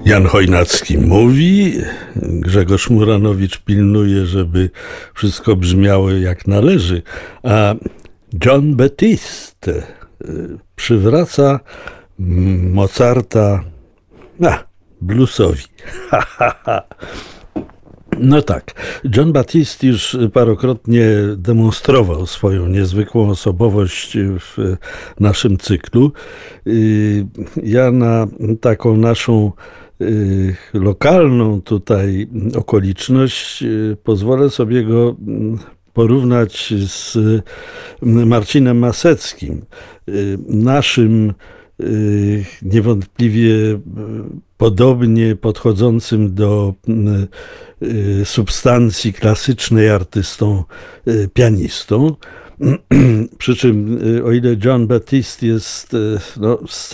Jan Chojnacki mówi, Grzegorz Muranowicz pilnuje, żeby wszystko brzmiało jak należy, a Jon Batiste przywraca Mozarta bluesowi. No tak, Jon Batiste już parokrotnie demonstrował swoją niezwykłą osobowość w naszym cyklu. Ja na taką naszą lokalną tutaj okoliczność pozwolę sobie go porównać z Marcinem Maseckim, naszym niewątpliwie podobnie podchodzącym do substancji klasycznej artystą, pianistą. Przy czym, o ile Jon Batiste jest z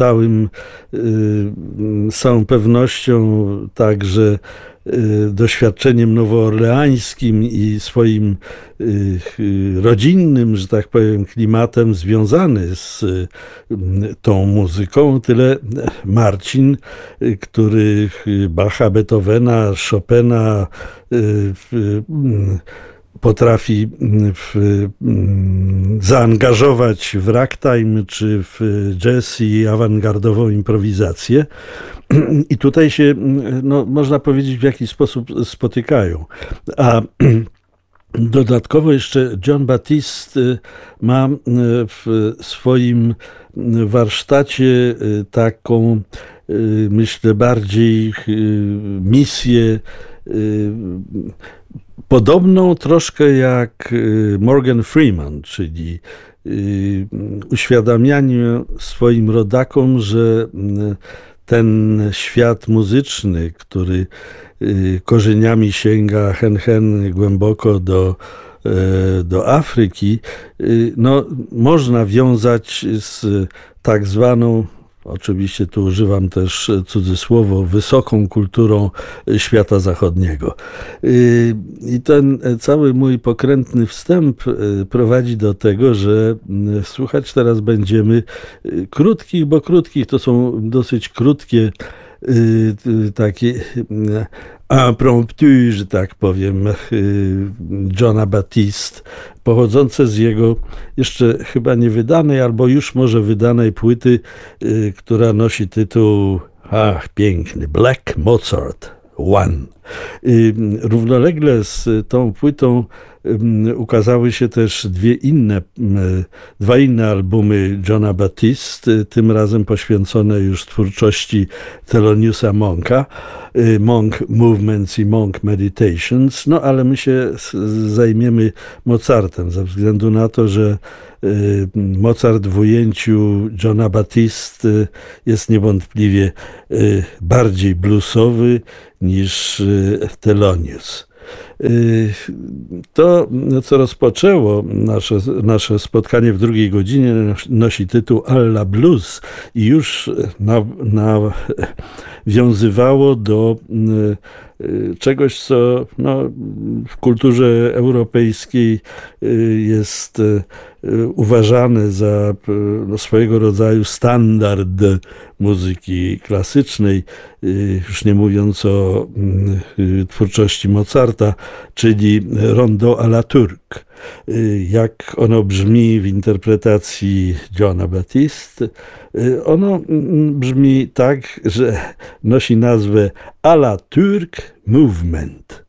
całą pewnością także doświadczeniem nowoorleańskim i swoim rodzinnym, że tak powiem, klimatem związany z tą muzyką, tyle Marcin, który Bacha, Beethovena, Chopina potrafi zaangażować w ragtime czy w jazz i awangardową improwizację. I tutaj się, można powiedzieć, w jakiś sposób spotykają. A dodatkowo jeszcze Jon Batiste ma w swoim warsztacie taką, myślę, bardziej misję podobną troszkę jak Morgan Freeman, czyli uświadamianie swoim rodakom, że ten świat muzyczny, który korzeniami sięga hen głęboko do Afryki, można wiązać z tak zwaną, oczywiście tu używam też cudzysłowo, wysoką kulturą świata zachodniego. I ten cały mój pokrętny wstęp prowadzi do tego, że słuchać teraz będziemy krótkich to są dosyć krótkie takie impromptu, że tak powiem, Jona Batiste, pochodzące z jego jeszcze chyba nie wydanej, albo już może wydanej płyty, która nosi tytuł, piękny, Black Mozart One. Równolegle z tą płytą ukazały się też dwa inne albumy Jona Batiste, tym razem poświęcone już twórczości Theloniousa Monka, Monk Movements i Monk Meditations, ale my się zajmiemy Mozartem, ze względu na to, że Mozart w ujęciu Jona Batiste jest niewątpliwie bardziej bluesowy niż Thelonious. To, co rozpoczęło nasze spotkanie w drugiej godzinie, nosi tytuł Alla Blues i już nawiązywało do czegoś, co w kulturze europejskiej jest uważane za swojego rodzaju standard muzyki klasycznej, już nie mówiąc o twórczości Mozarta, czyli Rondo à la Turque. Jak ono brzmi w interpretacji Jona Batiste? Ono brzmi tak, że nosi nazwę à la Turque Movement.